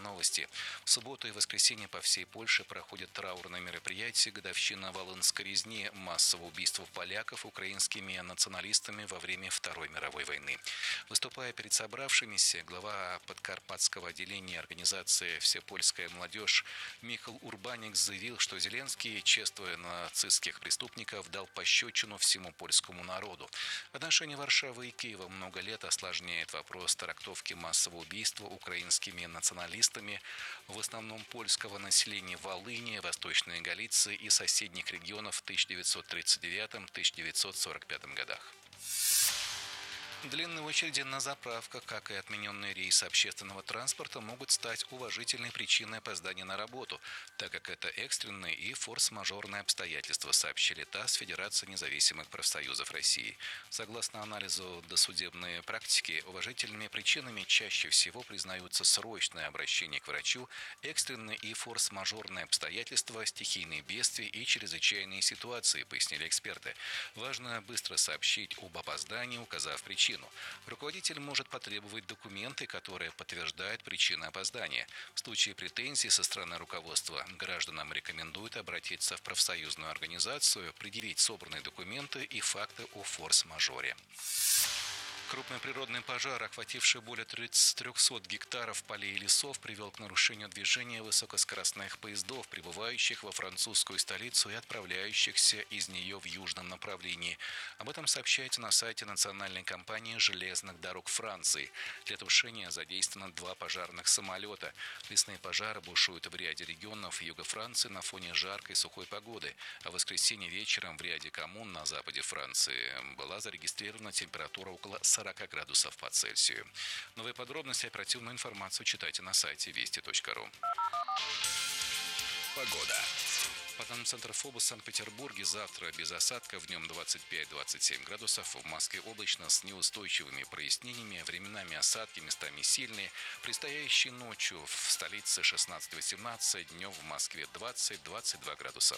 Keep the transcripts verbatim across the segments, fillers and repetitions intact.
новости. В субботу и воскресенье по всей Польше проходят траурные мероприятия, годовщина Волынской резни, массового убийства поляков украинскими националистами во время Второй мировой войны. Выступая перед собравшимися, глава подкарпатского отделения организации «Всепольская молодежь» Михаил Урбаник заявил, что Зеленский, чествуя нацистских преступников, дал пощечину всему польскому народу. Отношения Варшавы и Киева много лет осложняет вопрос трактовки массового убийства украинскими националистами, в основном польского населения Волыни, Восточной Галиции и соседних регионов в тысяча девятьсот тридцать девятом — тысяча девятьсот сорок пятом годах. Длинные очереди на заправках, как и отмененные рейсы общественного транспорта, могут стать уважительной причиной опоздания на работу, так как это экстренные и форс-мажорные обстоятельства, сообщили ТАСС Федерации независимых профсоюзов России. Согласно анализу досудебной практики, уважительными причинами чаще всего признаются срочное обращение к врачу, экстренные и форс-мажорные обстоятельства, стихийные бедствия и чрезвычайные ситуации, пояснили эксперты. Важно быстро сообщить об опоздании, указав причину. Руководитель может потребовать документы, которые подтверждают причины опоздания. В случае претензий со стороны руководства гражданам рекомендуют обратиться в профсоюзную организацию, предъявить собранные документы и факты о форс-мажоре. Крупный природный пожар, охвативший более трехсот гектаров полей и лесов, привел к нарушению движения высокоскоростных поездов, прибывающих во французскую столицу и отправляющихся из нее в южном направлении. Об этом сообщается на сайте национальной компании железных дорог Франции. Для тушения задействовано два пожарных самолета. Лесные пожары бушуют в ряде регионов юга Франции на фоне жаркой сухой погоды. А в воскресенье вечером в ряде коммун на западе Франции была зарегистрирована температура около сорока градусов по Цельсию. Новые подробности и оперативную информацию читайте на сайте вести точка ру. Погода. По данным Центра ФОБУС в Санкт-Петербурге завтра без осадков, днем двадцать пять — двадцать семь градусов, в Москве облачно с неустойчивыми прояснениями, временами осадки, местами сильные. Предстоящей ночью в столице шестнадцать — восемнадцать, днем в Москве двадцать — двадцать два градуса.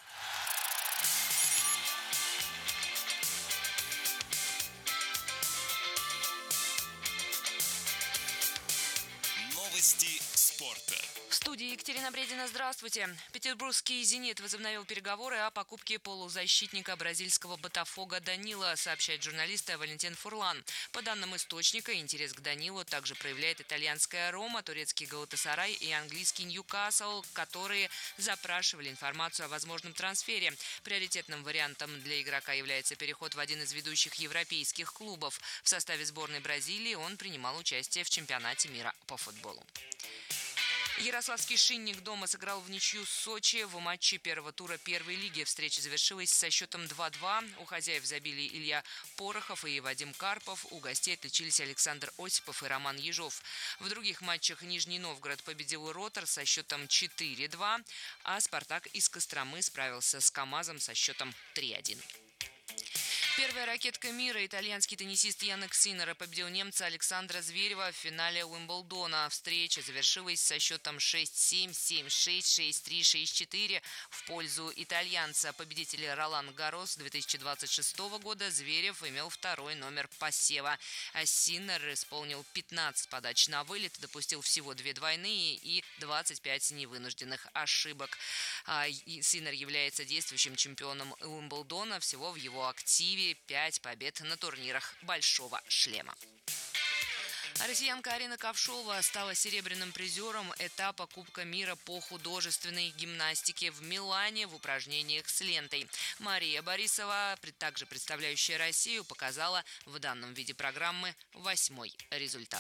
Новости спорта. В студии Екатерина Бредина. Здравствуйте. Петербургский «Зенит» возобновил переговоры о покупке полузащитника бразильского «Ботафого» Данила, сообщает журналист Валентин Фурлан. По данным источника, интерес к Данилу также проявляет итальянская «Рома», турецкий «Галатасарай» и английский «Ньюкасл», которые запрашивали информацию о возможном трансфере. Приоритетным вариантом для игрока является переход в один из ведущих европейских клубов. В составе сборной Бразилии он принимал участие в чемпионате мира по футболу. Ярославский «Шинник» дома сыграл в ничью с Сочи в матче первого тура первой лиги. Встреча завершилась со счетом два-два. У хозяев забили Илья Порохов и Вадим Карпов. У гостей отличились Александр Осипов и Роман Ежов. В других матчах Нижний Новгород победил «Ротор» со счетом четыре-два, а «Спартак» из Костромы справился с «КамАЗом» со счетом три-один. Первая ракетка мира, итальянский теннисист Янник Синнер, победил немца Александра Зверева в финале Уимблдона. Встреча завершилась со счетом шесть-семь, семь-шесть, шесть-три, шесть-четыре в пользу итальянца. Победитель Ролан Гаррос две тысячи двадцать шестого года Зверев имел второй номер посева. А Синнер исполнил пятнадцать подач на вылет, допустил всего две двойные и двадцать пять невынужденных ошибок. А Синнер является действующим чемпионом Уимблдона. Всего в его активе пять побед на турнирах «Большого шлема». Россиянка Арина Ковшова стала серебряным призером этапа Кубка мира по художественной гимнастике в Милане в упражнениях с лентой. Мария Борисова, также представляющая Россию, показала в данном виде программы восьмой результат.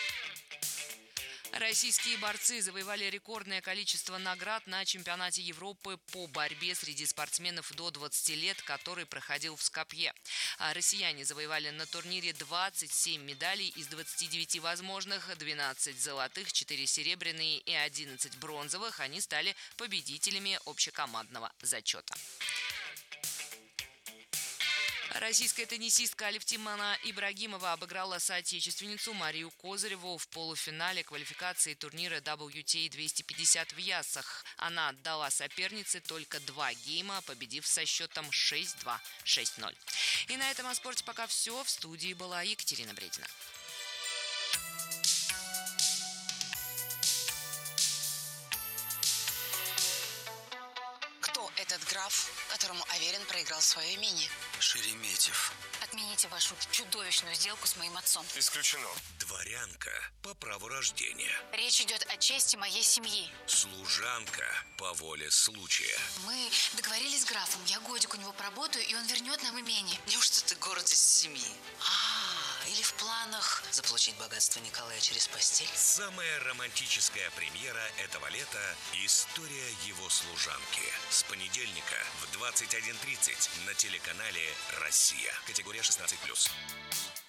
Российские борцы завоевали рекордное количество наград на чемпионате Европы по борьбе среди спортсменов до двадцати лет, который проходил в Скопье. А россияне завоевали на турнире двадцать семь медалей из двадцати девяти возможных, двенадцать золотых, четыре серебряные и одиннадцать бронзовых. Они стали победителями общекомандного зачета. Российская теннисистка Алевтина Ибрагимова обыграла соотечественницу Марию Козыреву в полуфинале квалификации турнира дабл ю ти эй двести пятьдесят в Яссах. Она отдала сопернице только два гейма, победив со счетом шесть-два, шесть-ноль. И на этом о спорте пока все. В студии была Екатерина Бредина. граф, которому Аверин проиграл свое имение. Шереметьев. Отмените вашу чудовищную сделку с моим отцом. Исключено. Дворянка по праву рождения. Речь идет о чести моей семьи. Служанка по воле случая. Мы договорились с графом. Я годик у него поработаю, и он вернет нам имение. Неужто ты гордость семьи? А, или в планах заполучить богатство Николая через постель? Самая романтическая премьера этого лета – история его служанки. С понедельника в двадцать один тридцать на телеканале «Россия». Категория шестнадцать плюс.